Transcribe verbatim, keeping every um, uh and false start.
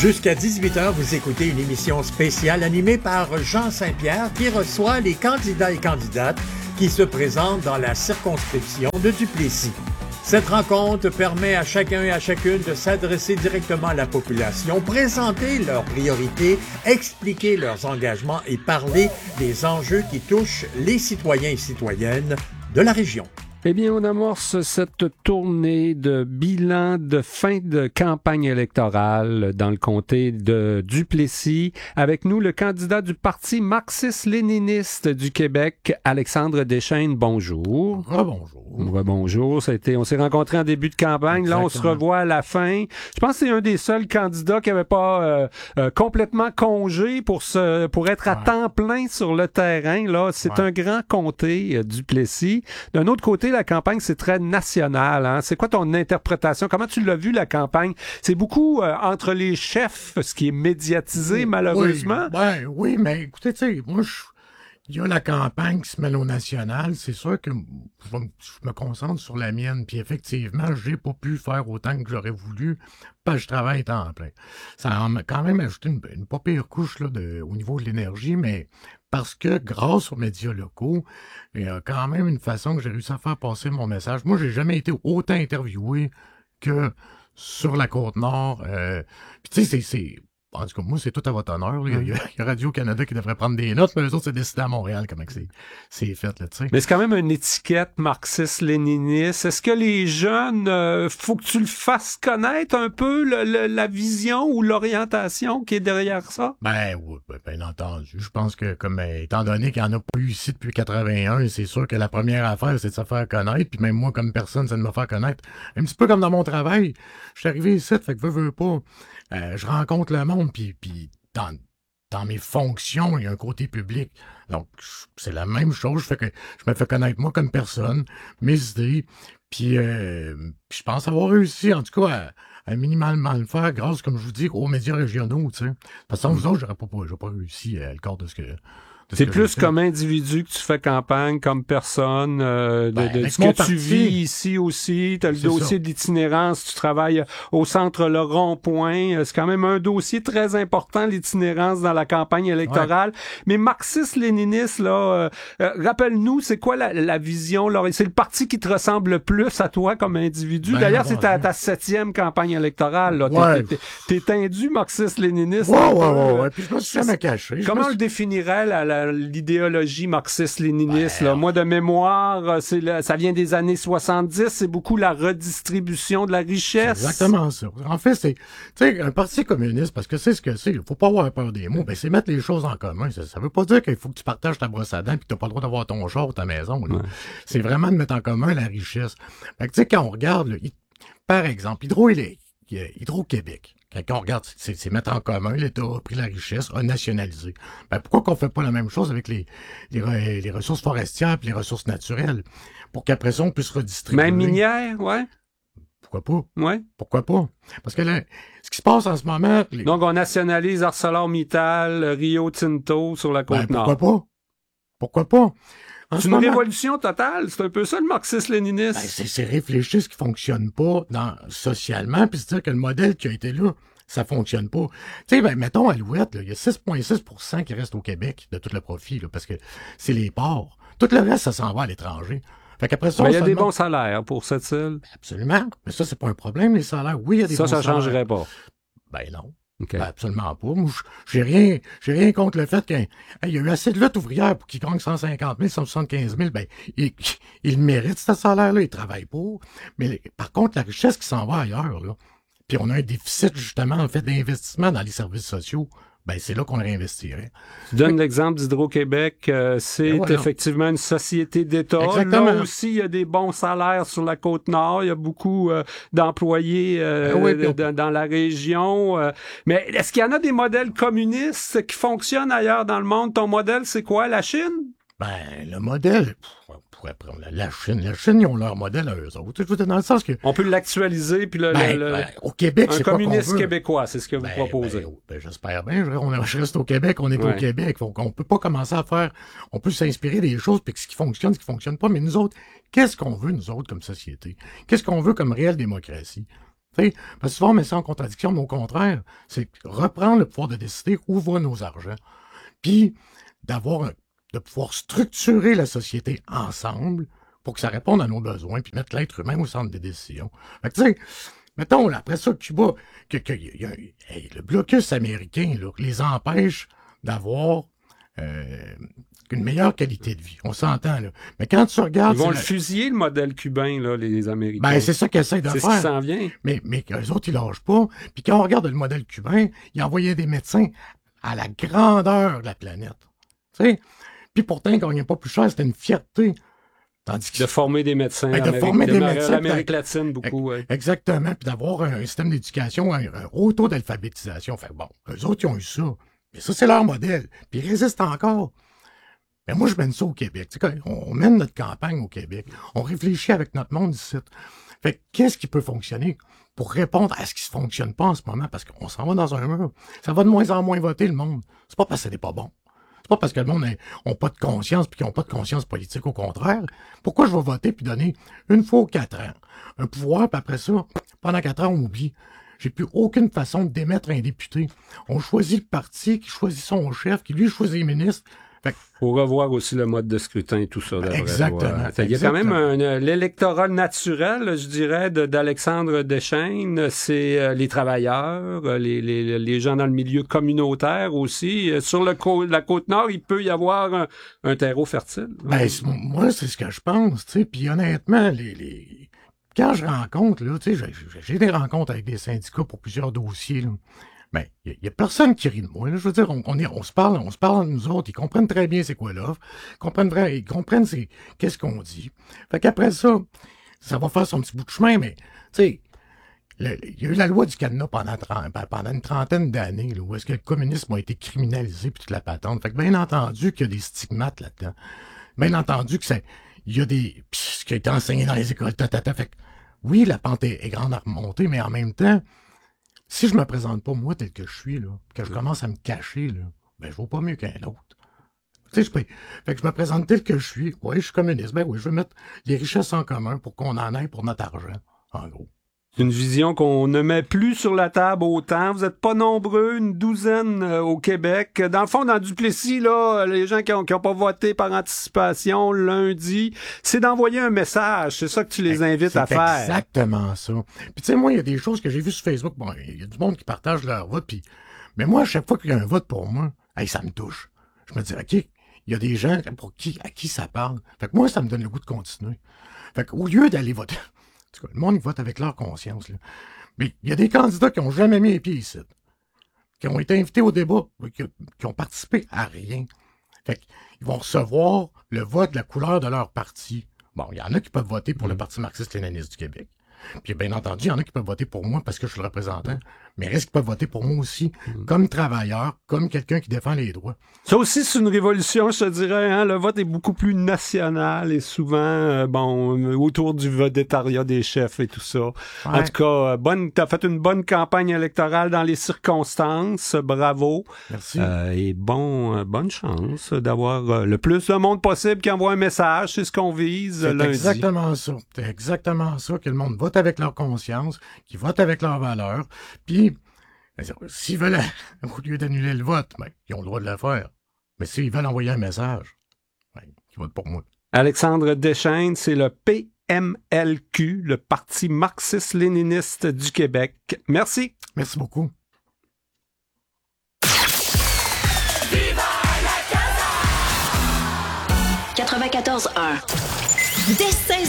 Jusqu'à dix-huit heures, vous écoutez une émission spéciale animée par Jean Saint-Pierre qui reçoit les candidats et candidates qui se présentent dans la circonscription de Duplessis. Cette rencontre permet à chacun et à chacune de s'adresser directement à la population, présenter leurs priorités, expliquer leurs engagements et parler des enjeux qui touchent les citoyens et citoyennes de la région. Eh bien, on amorce cette tournée de bilan de fin de campagne électorale dans le comté de Duplessis. Avec nous, le candidat du Parti marxiste-léniniste du Québec, Alexandre Deschênes. Bonjour. Ah, bonjour. Ouais, bonjour. Ça a été, on s'est rencontrés en début de campagne. Exactement. Là, on se revoit à la fin. Je pense que c'est un des seuls candidats qui n'avait pas euh, euh, complètement congé pour se, pour être à ouais. temps plein sur le terrain. Là, c'est ouais. un grand comté, euh, Duplessis. D'un autre côté, la campagne, c'est très national. Hein? C'est quoi ton interprétation? Comment tu l'as vu, la campagne? C'est beaucoup euh, entre les chefs, ce qui est médiatisé, oui, malheureusement. Oui, ben, oui, mais écoutez, tu sais, moi, je... il y a la campagne qui se mêle au national. C'est sûr que je me concentre sur la mienne. Puis effectivement, j'ai pas pu faire autant que j'aurais voulu parce que je travaille temps plein. Ça a quand même ajouté une, une pas pire couche là, de, au niveau de l'énergie, mais parce que grâce aux médias locaux, il y a quand même une façon que j'ai réussi à faire passer mon message. Moi, j'ai jamais été autant interviewé que sur la Côte-Nord. Euh, puis tu sais, c'est... c'est en tout cas, moi, c'est tout à votre honneur. Il y, a, il y a Radio-Canada qui devrait prendre des notes, mais eux autres, c'est décidé à Montréal comment c'est, c'est fait, là, tu sais. Mais c'est quand même une étiquette marxiste-léniniste. Est-ce que les jeunes, euh, faut que tu le fasses connaître un peu, le, le, la vision ou l'orientation qui est derrière ça? Ben oui, ben, bien entendu. Je pense que, comme étant donné qu'il n'y en a pas eu ici depuis quatre-vingt-un, c'est sûr que la première affaire, c'est de se faire connaître. Puis même moi, comme personne, c'est de me faire connaître. Un petit peu comme dans mon travail. Je suis arrivé ici, fait que veux, veux pas. Euh, je rencontre le monde, puis, puis dans, dans mes fonctions, il y a un côté public. Donc, c'est la même chose. Je, fais que, je me fais connaître moi comme personne, mes idées, puis euh, je pense avoir réussi, en tout cas, à, à minimalement le faire grâce, comme je vous dis, aux médias régionaux, tu sais. Parce que sans vous autres, j'aurais pas, j'aurais pas réussi à le corps de ce que... C'est plus comme individu que tu fais campagne, comme personne, euh, ben, de, de ce que parti, tu vis ici aussi. Tu as le dossier ça. de l'itinérance, tu travailles au centre Le Rond-Point. C'est quand même un dossier très important, l'itinérance dans la campagne électorale. Ouais. Mais marxiste-léniniste, là, euh, rappelle-nous, c'est quoi la, la vision? Là? C'est le parti qui te ressemble le plus à toi comme individu. Ben, D'ailleurs, c'est ta, ta septième campagne électorale. Là. Ouais. T'es, t'es, t'es tendu marxiste-léniniste. Ouais, ouais, ouais, ouais. Puis je me suis jamais caché. Comment on suis... le définirait, la, la l'idéologie marxiste-léniniste, ouais. là. Moi, de mémoire, c'est le, ça vient des années soixante-dix, c'est beaucoup la redistribution de la richesse. C'est exactement ça. En fait, c'est, tu sais, un parti communiste, parce que c'est ce que c'est, il faut pas avoir peur des mots, ben, c'est mettre les choses en commun. Ça, ça veut pas dire qu'il faut que tu partages ta brosse à dents pis que t'as pas le droit d'avoir ton char ou ta maison, là. Ouais. C'est vraiment de mettre en commun la richesse. Fait que, tu sais, quand on regarde, là, il, par exemple, Hydro, Hydro-Québec. Quand on regarde, c'est, c'est mettre en commun, l'État a pris la richesse, a nationalisé. Ben, pourquoi qu'on fait pas la même chose avec les, les, les ressources forestières et les ressources naturelles? Pour qu'après ça, on puisse redistribuer. Même minière, ouais. Pourquoi pas? Ouais. Pourquoi pas? Parce que là, ce qui se passe en ce moment... Les... Donc, on nationalise ArcelorMittal, Rio Tinto sur la Côte-Nord. Ben, pourquoi pas? Pourquoi pas? En c'est une moment, révolution totale. C'est un peu ça, le marxisme-léninisme. Ben, c'est, c'est réfléchir ce qui fonctionne pas dans, socialement, puis se dire que le modèle qui a été là, ça fonctionne pas. Tu sais, ben, mettons, Alouette, là, il y a six virgule six pour cent qui reste au Québec de tout le profit, là, parce que c'est les ports. Tout le reste, ça s'en va à l'étranger. Fait qu'après ça, il y a seulement... des bons salaires pour cette île. Absolument. Mais ça, c'est pas un problème, les salaires. Oui, il y a des ça, bons ça salaires. Ça, ça changerait pas. Ben non. Okay. Ben absolument pas. Moi, j'ai rien, j'ai rien contre le fait qu'il hey, y a eu assez de lutte ouvrière pour qu'ils gagnent cent cinquante mille, cent soixante-quinze mille. Ben, ils, ils méritent ce salaire-là, ils travaillent pour. Mais par contre, la richesse qui s'en va ailleurs, là. Puis on a un déficit, justement, en fait, d'investissement dans les services sociaux. Ben, c'est là qu'on le réinvestirait. Tu donnes oui. l'exemple d'Hydro-Québec. Euh, c'est voilà. effectivement une société d'État. Exactement. Là aussi, il y a des bons salaires sur la Côte-Nord. Il y a beaucoup euh, d'employés euh, oui, de, de, dans la région. Euh, mais est-ce qu'il y en a des modèles communistes qui fonctionnent ailleurs dans le monde? Ton modèle, c'est quoi? La Chine? Ben, le modèle... on pourrait prendre la Chine. La Chine, ils ont leur modèle à eux autres. Je veux dire, dans le sens que... On peut l'actualiser, puis le... Ben, le, ben, au Québec, un c'est communiste québécois, c'est ce que vous ben, proposez. Ben, ben, j'espère bien. Je, on, je reste au Québec, on est ouais. au Québec. Donc, on peut pas commencer à faire... On peut s'inspirer des choses, puis ce qui fonctionne, ce qui fonctionne pas. Mais nous autres, qu'est-ce qu'on veut, nous autres, comme société? Qu'est-ce qu'on veut comme réelle démocratie? T'sais, parce que souvent, on met ça en contradiction, mais au contraire, c'est reprendre le pouvoir de décider où vont nos argent. Puis, d'avoir, de pouvoir structurer la société ensemble pour que ça réponde à nos besoins, puis mettre l'être humain au centre des décisions. Fait que, tu sais, mettons, là, après ça, Cuba, que, que, y a, hey, le blocus américain là, les empêche d'avoir euh, une meilleure qualité de vie. On s'entend, là. Mais quand tu regardes... Ils vont le la... fusiller, le modèle cubain, là, les Américains. Ben, c'est ça qu'ils essaient de c'est faire. C'est ce qui s'en vient. Mais, mais eux autres, ils lâchent pas. Puis quand on regarde le modèle cubain, ils envoyaient des médecins à la grandeur de la planète. Tu sais? Puis pourtant, quand on n'est pas plus cher, c'était une fierté. Tandis que... De former des médecins. Ben, de former des médecins. L'Amérique latine, beaucoup, oui. Exactement. Puis d'avoir un système d'éducation, un, un haut taux d'alphabétisation. Fait bon, eux autres, ils ont eu ça. Mais ça, c'est leur modèle. Puis ils résistent encore. Mais moi, je mène ça au Québec. Tu sais, on mène notre campagne au Québec. On réfléchit avec notre monde ici. Fait que qu'est-ce qui peut fonctionner pour répondre à ce qui ne fonctionne pas en ce moment? Parce qu'on s'en va dans un mur. Ça va de moins en moins voter, le monde. C'est pas parce que ce n'est pas bon. C'est pas parce que le monde n'a pas de conscience puis qu'ils n'ont pas de conscience politique. Au contraire, pourquoi je vais voter puis donner une fois aux quatre ans un pouvoir, puis après ça, pendant quatre ans, on oublie. J'ai plus aucune façon de démettre un député. On choisit le parti qui choisit son chef, qui lui choisit les ministres. Il faut revoir aussi le mode de scrutin et tout ça. Exactement. Il y a quand même un, l'électorat naturel, je dirais, de, d'Alexandre Deschaines, c'est euh, les travailleurs, les, les, les gens dans le milieu communautaire aussi. Sur le co- la Côte-Nord, il peut y avoir un, un terreau fertile. Ben, c'est, moi, c'est ce que je pense. Tu sais. Puis honnêtement, les, les... quand je rencontre, là, tu sais, j'ai, j'ai des rencontres avec des syndicats pour plusieurs dossiers, là. Ben, il y, y a personne qui rit de moi. Là. Je veux dire, on, on, est, on se parle, on se parle nous autres. Ils comprennent très bien c'est quoi l'offre. Ils comprennent vrai, ils comprennent c'est qu'est-ce qu'on dit. Fait qu'après ça, ça va faire son petit bout de chemin, mais tu sais, il y a eu la loi du cadenas pendant, pendant une trentaine d'années, là, où est-ce que le communisme a été criminalisé puis toute la patente. Fait que bien entendu qu'il y a des stigmates là-dedans. Bien entendu que c'est, il y a des, pis, ce qui a été enseigné dans les écoles, tatata. Fait que oui, la pente est, est grande à remonter, mais en même temps, si je me présente pas, moi, tel que je suis, là, que je commence à me cacher, là, ben, je vaux pas mieux qu'un autre. Tu sais, je peux... Fait que je me présente tel que je suis. Oui, je suis communiste. Ben oui, je veux mettre les richesses en commun pour qu'on en ait pour notre argent, en gros. C'est une vision qu'on ne met plus sur la table autant. Vous n'êtes pas nombreux, une douzaine euh, au Québec. Dans le fond, dans Duplessis, là, les gens qui n'ont qui ont pas voté par anticipation lundi, c'est d'envoyer un message. C'est ça que tu les invites c'est à faire. C'est exactement ça. Puis tu sais, moi, il y a des choses que j'ai vues sur Facebook. Bon, il y a du monde qui partage leur vote. Puis, mais moi, à chaque fois qu'il y a un vote pour moi, hey, ça me touche. Je me dis, OK, il y a des gens pour qui, à qui ça parle. Fait que moi, ça me donne le goût de continuer. Fait qu'au lieu d'aller voter... En tout cas, le monde, ils vote avec leur conscience. Là. Mais il y a des candidats qui n'ont jamais mis les pieds ici, qui ont été invités au débat, qui, qui ont participé à rien. Fait qu'ils vont recevoir le vote de la couleur de leur parti. Bon, il y en a qui peuvent voter pour mmh. le Parti marxiste-léniniste du Québec. Puis, bien entendu, il y en a qui peuvent voter pour moi parce que je suis le représentant. Mais il reste qui peuvent voter pour moi aussi, mmh. comme travailleur, comme quelqu'un qui défend les droits. Ça aussi, c'est une révolution, je te dirais. Hein? Le vote est beaucoup plus national et souvent, euh, bon, autour du végétariat des chefs et tout ça. Ouais. En tout cas, bonne, t'as fait une bonne campagne électorale dans les circonstances. Bravo. Merci. Euh, et bon, euh, bonne chance d'avoir euh, le plus de monde possible qui envoie un message. C'est ce qu'on vise c'est lundi. C'est exactement ça. C'est exactement ça, que le monde vote avec leur conscience, qu'ils votent avec leurs valeurs. Puis, s'ils veulent, au lieu d'annuler le vote, ben, ils ont le droit de le faire. Mais s'ils veulent envoyer un message, ben, ils votent pour moi. Alexandre Deschaines, c'est le P M L Q, le Parti marxiste-léniniste du Québec. Merci. Merci beaucoup. quatre-vingt-quatorze un. Dès seize